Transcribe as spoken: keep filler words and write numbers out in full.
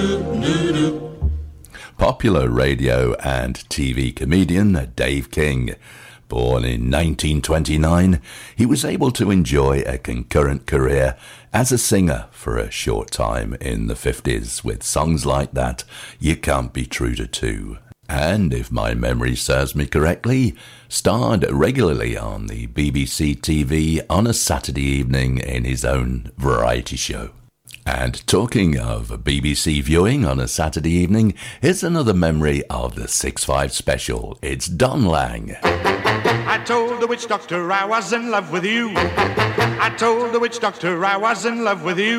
Popular radio and T V comedian Dave King. Born in nineteen twenty-nine, he was able to enjoy a concurrent career as a singer for a short time in the fifties with songs like that, You Can't Be True to Two. And, if my memory serves me correctly, starred regularly on the B B C T V on a Saturday evening in his own variety show. And talking of B B C viewing on a Saturday evening, here's another memory of the six five special. It's Don Lang. I told the witch doctor I was in love with you. I told the witch doctor I was in love with you.